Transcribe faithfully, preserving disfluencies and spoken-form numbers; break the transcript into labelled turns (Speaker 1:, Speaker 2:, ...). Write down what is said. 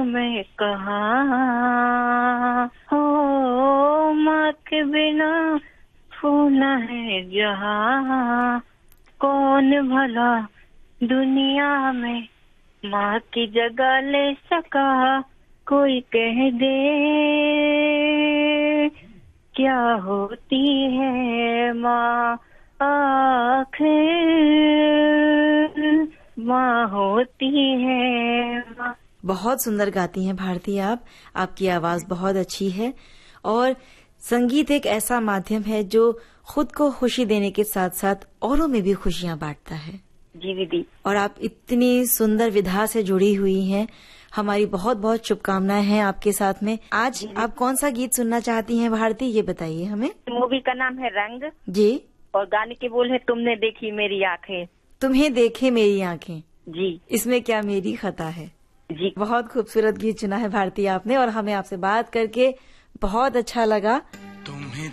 Speaker 1: में कहाँ हो, माँ के बिना फूना है जहाँ, कौन भला दुनिया में माँ की जगह ले सका, कोई कह दे क्या होती है माँ आखिर, माँ होती है माँ।
Speaker 2: बहुत सुंदर गाती हैं भारती आप, आपकी आवाज बहुत अच्छी है और संगीत एक ऐसा माध्यम है जो खुद को खुशी देने के साथ साथ औरों में भी खुशियां बांटता है।
Speaker 1: जी दीदी। और
Speaker 2: आप इतनी सुंदर विधा से जुड़ी हुई हैं, हमारी बहुत बहुत शुभकामनाएं हैं आपके साथ में। आज आप कौन सा गीत सुनना चाहती हैं भारती, ये बताइए हमें।
Speaker 1: मूवी का नाम है रंग
Speaker 2: जी,
Speaker 1: और गाने के बोल है तुमने देखी मेरी आंखें,
Speaker 2: तुम्हें देखे मेरी आंखें।
Speaker 1: जी,
Speaker 2: इसमें क्या मेरी खता है।
Speaker 1: जी,
Speaker 2: बहुत खूबसूरत गीत चुना है भारती आपने और हमें आपसे बात करके बहुत अच्छा लगा।